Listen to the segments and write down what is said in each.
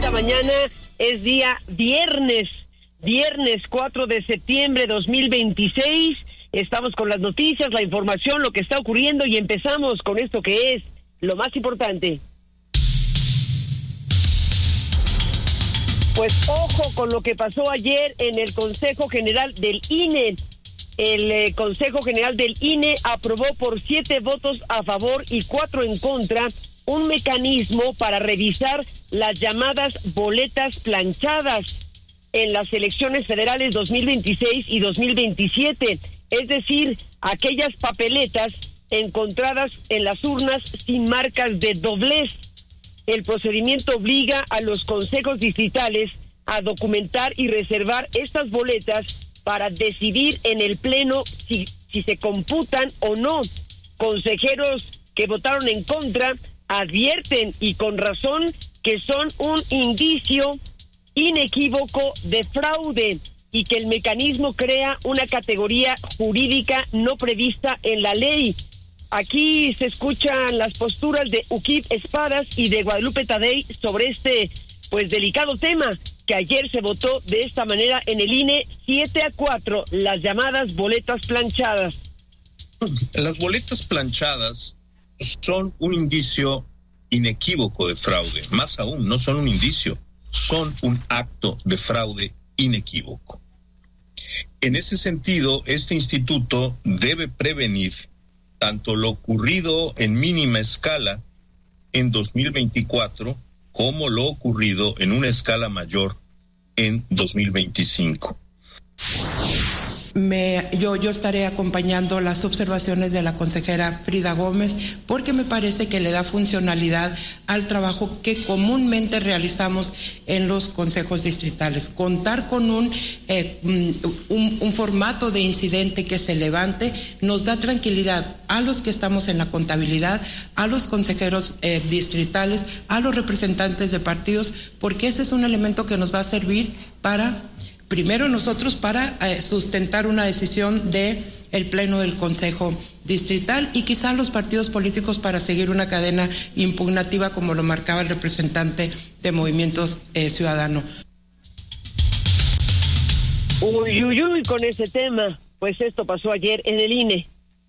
esta mañana es día viernes 4 de septiembre de 2026. Estamos con las noticias, la información, lo que está ocurriendo y empezamos con esto que es lo más importante. Pues ojo con lo que pasó ayer en el Consejo General del INE. El Consejo General del INE aprobó por 7 votos a favor y 4 en contra un mecanismo para revisar las llamadas boletas planchadas en las elecciones federales 2026 y 2027, es decir, aquellas papeletas encontradas en las urnas sin marcas de doblez. El procedimiento obliga a los consejos distritales a documentar y reservar estas boletas para decidir en el pleno si se computan o no. Consejeros que votaron en contra advierten, y con razón, que son un indicio inequívoco de fraude y que el mecanismo crea una categoría jurídica no prevista en la ley. Aquí se escuchan las posturas de Ukip Espadas y de Guadalupe Tadei sobre este delicado tema que ayer se votó de esta manera en el INE, 7-4, las llamadas boletas planchadas. Las boletas planchadas son un indicio inequívoco de fraude. Más aún, no son un indicio, son un acto de fraude inequívoco. En ese sentido, este instituto debe prevenir tanto lo ocurrido en mínima escala en 2024 como lo ocurrido en una escala mayor en 2025. Yo estaré acompañando las observaciones de la consejera Frida Gómez porque me parece que le da funcionalidad al trabajo que comúnmente realizamos en los consejos distritales. Contar con un formato de incidente que se levante nos da tranquilidad a los que estamos en la contabilidad, a los consejeros distritales, a los representantes de partidos, porque ese es un elemento que nos va a servir para... Primero nosotros para sustentar una decisión del Pleno del Consejo Distrital y quizá los partidos políticos para seguir una cadena impugnativa como lo marcaba el representante de Movimientos Ciudadanos. Uy, con ese tema, pues esto pasó ayer en el INE.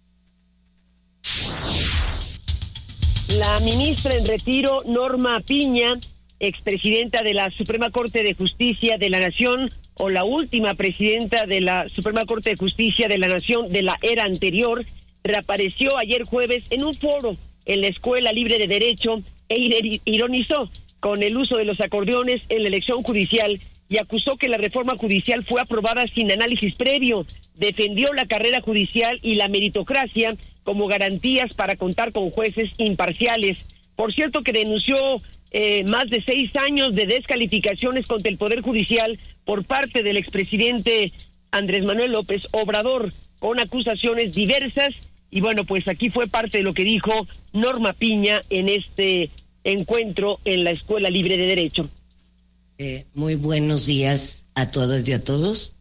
La ministra en retiro, Norma Piña, expresidenta de la Suprema Corte de Justicia de la Nación, o la última presidenta de la Suprema Corte de Justicia de la Nación de la era anterior, reapareció ayer jueves en un foro en la Escuela Libre de Derecho e ironizó con el uso de los acordeones en la elección judicial y acusó que la reforma judicial fue aprobada sin análisis previo. Defendió la carrera judicial y la meritocracia como garantías para contar con jueces imparciales. Por cierto, que denunció más de 6 años de descalificaciones contra el Poder Judicial por parte del expresidente Andrés Manuel López Obrador, con acusaciones diversas, y bueno, pues aquí fue parte de lo que dijo Norma Piña en este encuentro en la Escuela Libre de Derecho. Muy buenos días a todas y a todos.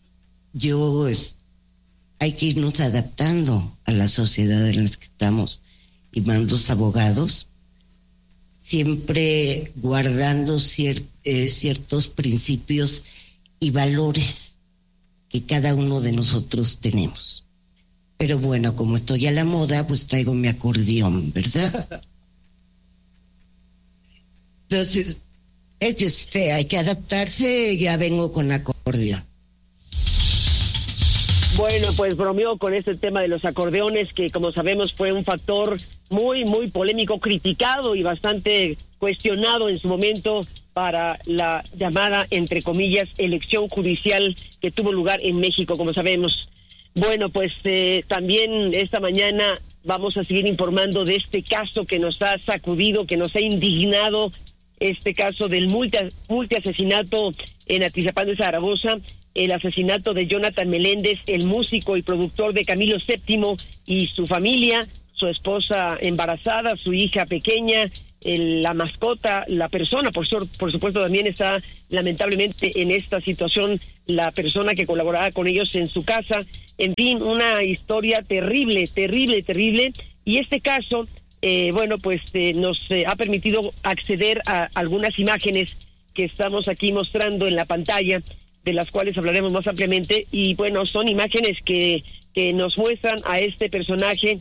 Hay que irnos adaptando a la sociedad en la que estamos, y más los abogados, siempre guardando ciertos principios y valores que cada uno de nosotros tenemos. Pero bueno, como estoy a la moda, pues traigo mi acordeón, ¿verdad? Entonces, hay que adaptarse, ya vengo con acordeón. Bueno, pues bromeó con este tema de los acordeones, que como sabemos fue un factor muy polémico, criticado y bastante cuestionado en su momento para la llamada, entre comillas, elección judicial que tuvo lugar en México, como sabemos. Bueno, pues también esta mañana vamos a seguir informando de este caso que nos ha sacudido, que nos ha indignado, este caso del multiasesinato en Atizapán de Zaragoza, el asesinato de Jonathan Meléndez, el músico y productor de Camilo VII y su familia, su esposa embarazada, su hija pequeña, la mascota, la persona, por supuesto también está lamentablemente en esta situación la persona que colaboraba con ellos en su casa. En fin, una historia terrible, y este caso, nos ha permitido acceder a algunas imágenes que estamos aquí mostrando en la pantalla, de las cuales hablaremos más ampliamente. Y bueno, son imágenes que nos muestran a este personaje,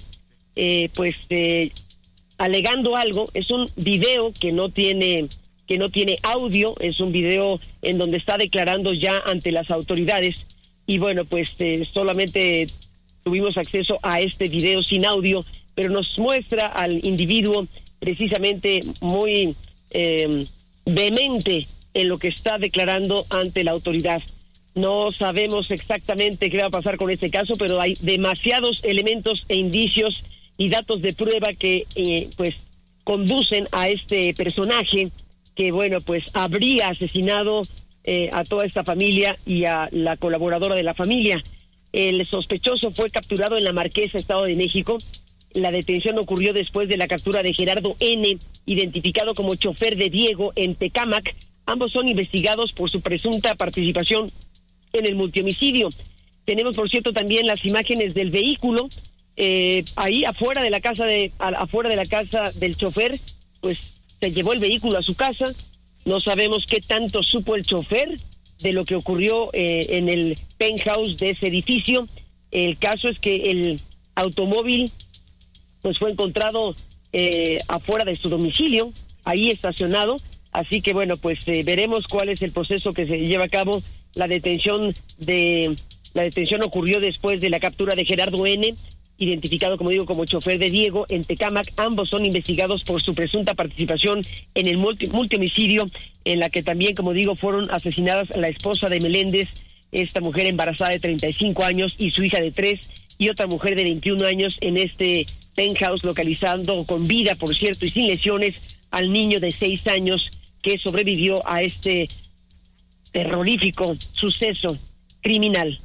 alegando algo. Es un video que no tiene audio, es un video en donde está declarando ya ante las autoridades. Y bueno, solamente tuvimos acceso a este video sin audio, pero nos muestra al individuo precisamente muy vehemente en lo que está declarando ante la autoridad. No sabemos exactamente qué va a pasar con este caso, pero hay demasiados elementos e indicios y datos de prueba que conducen a este personaje que habría asesinado a toda esta familia y a la colaboradora de la familia. El sospechoso fue capturado en La Marquesa, Estado de México. La detención ocurrió después de la captura de Gerardo N., identificado como chofer de Diego, en Tecámac. Ambos son investigados por su presunta participación en el multihomicidio. Tenemos, por cierto, también las imágenes del vehículo. Ahí afuera de la casa del chofer, se llevó el vehículo a su casa. No sabemos qué tanto supo el chofer de lo que ocurrió en el penthouse de ese edificio. El caso es que el automóvil fue encontrado afuera de su domicilio, ahí estacionado. Así que veremos cuál es el proceso que se lleva a cabo. La detención ocurrió después de la captura de Gerardo N., identificado, como digo, como chofer de Diego, en Tecámac. Ambos son investigados por su presunta participación en el multihomicidio, en la que también, como digo, fueron asesinadas la esposa de Meléndez, esta mujer embarazada de 35 años, y su hija de 3, y otra mujer de 21 años en este penthouse, localizando con vida, por cierto, y sin lesiones, al niño de 6 años que sobrevivió a este terrorífico suceso criminal.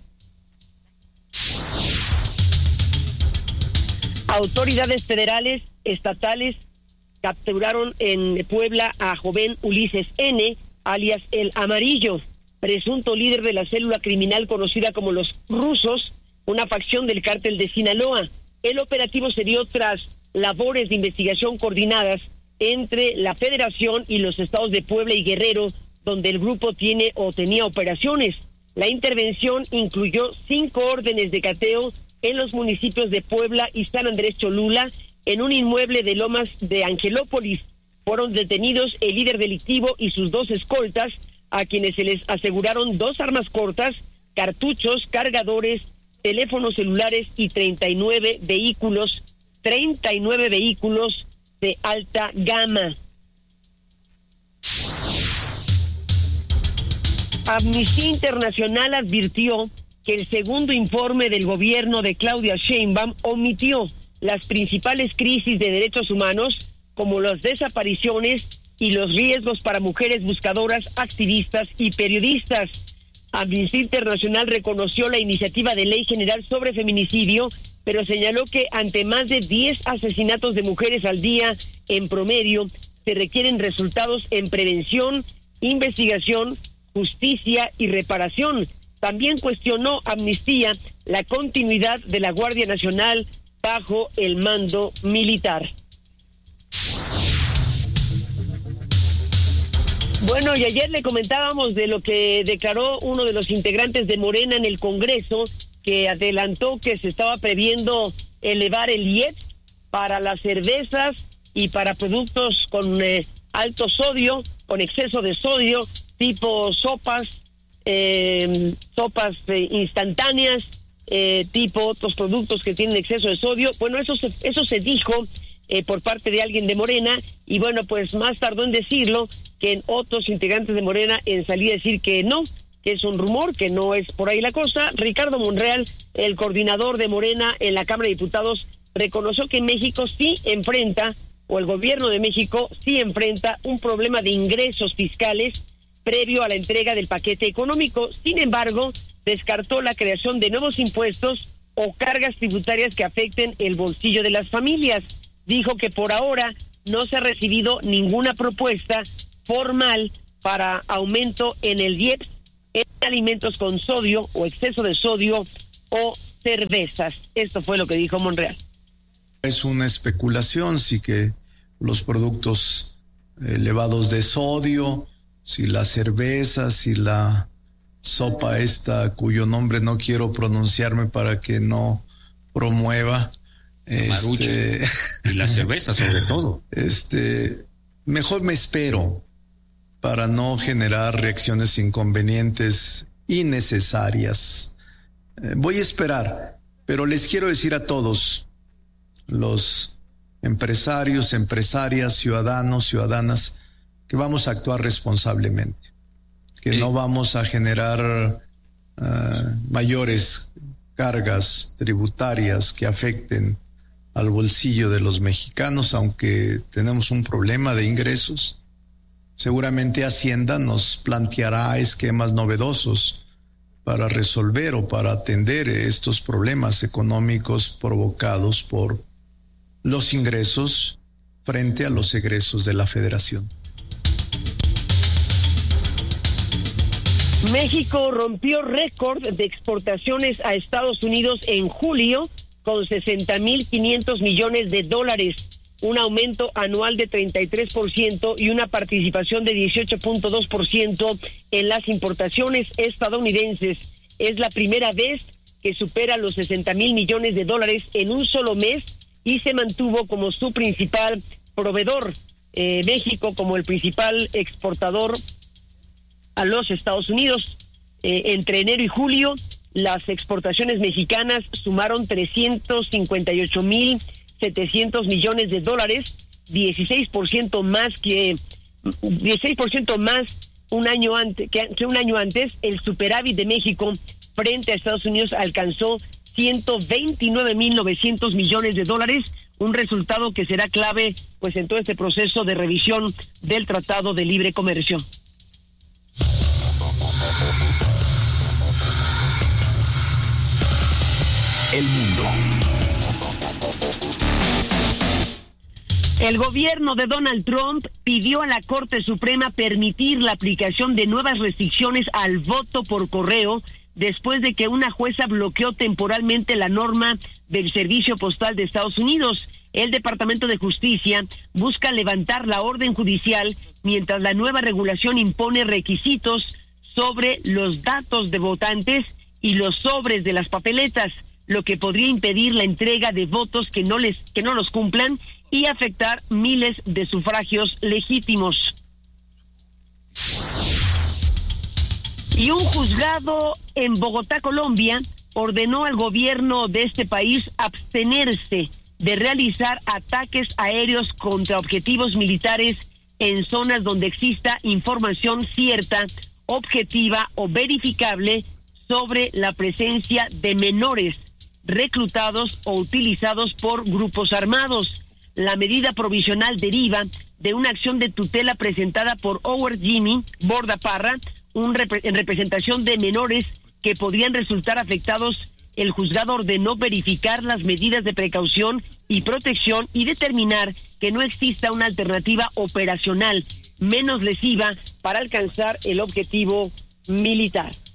Autoridades federales, estatales, capturaron en Puebla a joven Ulises N., alias El Amarillo, presunto líder de la célula criminal conocida como Los Rusos, una facción del cártel de Sinaloa. El operativo se dio tras labores de investigación coordinadas entre la Federación y los estados de Puebla y Guerrero, donde el grupo tenía operaciones. La intervención incluyó 5 órdenes de cateo en los municipios de Puebla y San Andrés Cholula, en un inmueble de Lomas de Angelópolis. Fueron detenidos el líder delictivo y sus 2 escoltas, a quienes se les aseguraron 2 armas cortas, cartuchos, cargadores, teléfonos celulares y 39 vehículos de alta gama. Amnistía Internacional advirtió que el segundo informe del gobierno de Claudia Sheinbaum omitió las principales crisis de derechos humanos, como las desapariciones y los riesgos para mujeres buscadoras, activistas y periodistas. Amnistía Internacional reconoció la iniciativa de ley general sobre feminicidio, pero señaló que ante más de 10 asesinatos de mujeres al día en promedio, se requieren resultados en prevención, investigación, justicia y reparación. También cuestionó Amnistía la continuidad de la Guardia Nacional bajo el mando militar. Bueno, y ayer le comentábamos de lo que declaró uno de los integrantes de Morena en el Congreso, que adelantó que se estaba previendo elevar el IEPS para las cervezas y para productos con alto sodio, con exceso de sodio, tipo sopas instantáneas, tipo otros productos que tienen exceso de sodio. Bueno, eso se dijo por parte de alguien de Morena, y bueno, pues más tardó en decirlo que en otros integrantes de Morena en salir a decir que no, que es un rumor, que no es por ahí la cosa. Ricardo Monreal, el coordinador de Morena en la Cámara de Diputados, reconoció que México sí enfrenta, o el gobierno de México sí enfrenta, un problema de ingresos fiscales previo a la entrega del paquete económico. Sin embargo, descartó la creación de nuevos impuestos o cargas tributarias que afecten el bolsillo de las familias. Dijo que por ahora no se ha recibido ninguna propuesta formal para aumento en el IEPS en alimentos con sodio o exceso de sodio o cervezas. Esto fue lo que dijo Monreal. Es una especulación, sí, que los productos elevados de sodio si la cerveza, si la sopa esta, cuyo nombre no quiero pronunciarme para que no promueva. Maruchan. Y la cerveza sobre todo. Mejor me espero para no generar reacciones inconvenientes innecesarias. Voy a esperar, pero les quiero decir a todos, los empresarios, empresarias, ciudadanos, ciudadanas, que vamos a actuar responsablemente, que no vamos a generar mayores cargas tributarias que afecten al bolsillo de los mexicanos, aunque tenemos un problema de ingresos. Seguramente Hacienda nos planteará esquemas novedosos para resolver o para atender estos problemas económicos provocados por los ingresos frente a los egresos de la Federación. México rompió récord de exportaciones a Estados Unidos en julio con 60,500 millones de dólares, un aumento anual de 33% y una participación de 18.2% en las importaciones estadounidenses. Es la primera vez que supera los 60,000 millones de dólares en un solo mes y se mantuvo como su principal proveedor. México como el principal exportador a los Estados Unidos. Entre enero y julio, las exportaciones mexicanas sumaron 358,700 millones de dólares, 16% más un año antes que un año antes. El superávit de México frente a Estados Unidos alcanzó 129,900 millones de dólares, un resultado que será clave pues en todo este proceso de revisión del Tratado de Libre Comercio. El mundo. El gobierno de Donald Trump pidió a la Corte Suprema permitir la aplicación de nuevas restricciones al voto por correo después de que una jueza bloqueó temporalmente la norma del Servicio Postal de Estados Unidos. El Departamento de Justicia busca levantar la orden judicial mientras la nueva regulación impone requisitos sobre los datos de votantes y los sobres de las papeletas, lo que podría impedir la entrega de votos que no los cumplan y afectar miles de sufragios legítimos. Y un juzgado en Bogotá, Colombia, ordenó al gobierno de este país abstenerse de realizar ataques aéreos contra objetivos militares en zonas donde exista información cierta, objetiva o verificable sobre la presencia de menores reclutados o utilizados por grupos armados. La medida provisional deriva de una acción de tutela presentada por Howard Jimmy Borda Parra, en representación de menores que podrían resultar afectados. El juzgado ordenó verificar las medidas de precaución y protección y determinar que no exista una alternativa operacional menos lesiva para alcanzar el objetivo militar.